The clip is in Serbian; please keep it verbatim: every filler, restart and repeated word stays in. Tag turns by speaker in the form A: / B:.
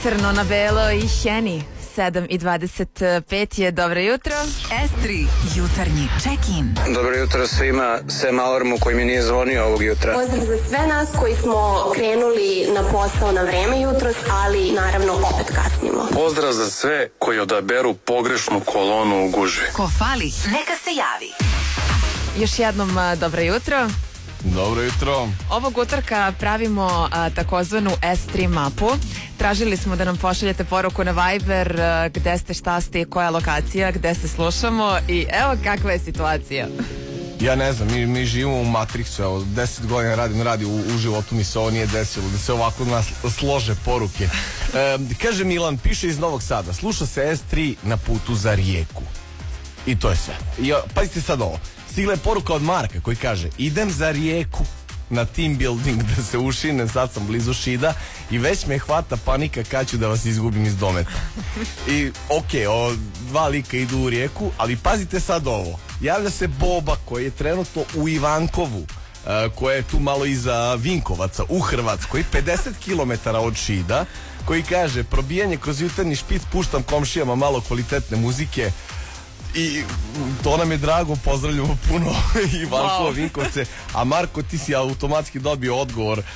A: Crno na belo i Heni. sedam i dvadeset pet je, dobro jutro.
B: S tri, jutarnji check-in.
C: Dobro jutro svima, sem alarmu koji mi nije zvonio ovog jutra.
D: Pozdrav za sve nas koji smo krenuli na posao na vreme jutros, ali naravno opet kasnimo.
E: Pozdrav za sve koji odaberu pogrešnu kolonu u gužvi.
B: Ko fali, neka se javi.
A: Još jednom a, dobro jutro.
F: Dobro jutro.
A: Ovog utorka pravimo a, takozvanu S tri mapu. Tražili smo da nam pošaljete poruku na Viber a, gde ste, šta ste i koja lokacija, gde se slušamo i evo kakva je situacija.
F: Ja ne znam, mi, mi živimo u Matrixu, evo, deset godina radim radi, u, u životu mi se ovo nije desilo, da se ovako nas slože poruke. E, kaže Milan, piše iz Novog Sada, sluša se S tri na putu za Rijeku. I to je sve. I, pazite sad ovo, stigla je poruka od Marka koji kaže, idem za Rijeku na team building da se ušinem, sad sam blizu Šida i već me hvata panika kad ću da vas izgubim iz dometa. I okej, okay, dva lika idu u Rijeku, ali pazite sad ovo, javlja se Boba koji je trenutno u Ivankovu, uh, koja je tu malo iza Vinkovaca u Hrvatskoj, pedeset kilometara od Šida, koji kaže, probijanje kroz jutarnji špic, puštam komšijama malo kvalitetne muzike. I to nam je drago, pozdravljamo puno Ivankova, wow. Vinkovce, a Marko, ti si automatski dobio odgovor